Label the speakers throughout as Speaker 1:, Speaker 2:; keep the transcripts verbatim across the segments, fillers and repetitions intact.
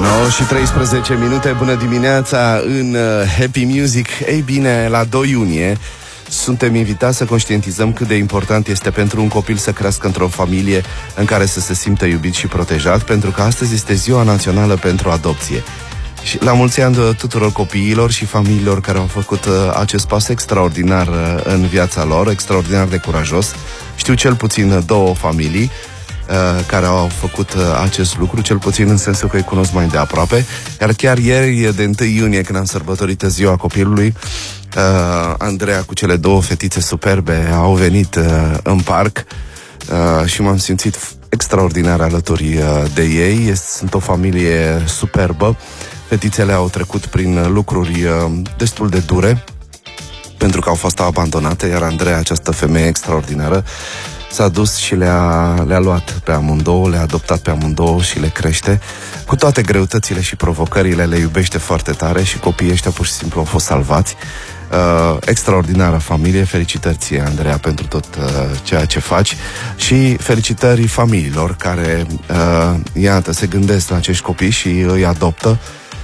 Speaker 1: nouă și treisprezece minute, bună dimineața în uh, Happy Music. Ei bine, la doi iunie suntem invitați să conștientizăm cât de important este pentru un copil să crească într-o familie în care să se simtă iubit și protejat, pentru că astăzi este Ziua Națională pentru Adopție. Și la mulți ani tuturor copiilor și familiilor care au făcut uh, acest pas extraordinar uh, în viața lor, extraordinar de curajos. Știu cel puțin două familii uh, care au făcut uh, acest lucru, cel puțin în sensul că îi cunosc mai de aproape. Iar chiar ieri, de întâi iunie, când am sărbătorit Ziua Copilului, uh, Andreea cu cele două fetițe superbe au venit uh, în parc uh, și m-am simțit extraordinar alături uh, de ei. Sunt o familie superbă. Fetițele au trecut prin lucruri uh, destul de dure, pentru că au fost abandonate, iar Andreea, această femeie extraordinară, s-a dus și le-a, le-a luat pe amândouă, le-a adoptat pe amândouă și le crește. Cu toate greutățile și provocările, le iubește foarte tare și copiii ăștia pur și simplu au fost salvați. Uh, extraordinară familie, felicitări ție, Andreea, pentru tot uh, ceea ce faci și felicitări familiilor care, uh, iată, se gândesc la acești copii și îi adoptă.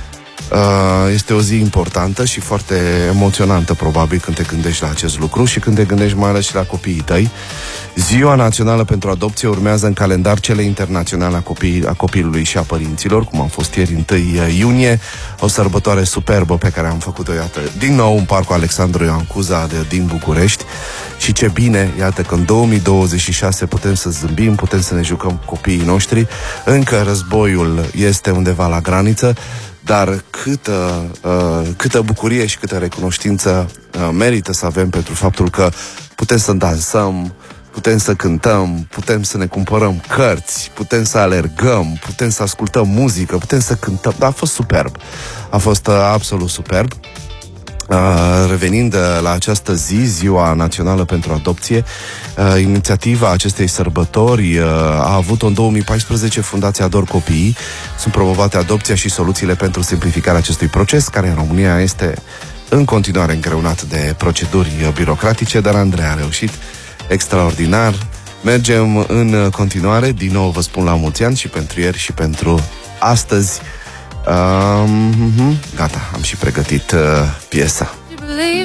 Speaker 1: Uh, este o zi importantă și foarte emoționantă, probabil, când te gândești la acest lucru și când te gândești mai ales și la copiii tăi. Ziua Națională pentru Adopție urmează în calendar cele internaționale a, copii, a copilului și a părinților, cum am fost ieri întâi iunie, o sărbătoare superbă pe care am făcut-o, iată, din nou în Parcul Alexandru Ioan Cuza de, din București. Și ce bine, iată, că în două mii douăzeci și șase putem să zâmbim, putem să ne jucăm cu copiii noștri. Încă războiul este undeva la graniță, dar câtă, uh, câtă bucurie și câtă recunoștință uh, merită să avem pentru faptul că putem să dansăm, putem să cântăm, putem să ne cumpărăm cărți, putem să alergăm, putem să ascultăm muzică, putem să cântăm. Dar a fost superb. A fost uh, absolut superb. Uh, revenind uh, la această zi, Ziua Națională pentru Adopție, uh, inițiativa acestei sărbători uh, a avut în două mii paisprezece Fundația Ador Copiii. Sunt promovate adopția și soluțiile pentru simplificarea acestui proces, care în România este în continuare îngreunat de proceduri uh, birocratice, dar Andreea a reușit extraordinar. Mergem în continuare, din nou vă spun la mulți ani și pentru ieri și pentru astăzi. Um, gata, am și pregătit uh, piesa.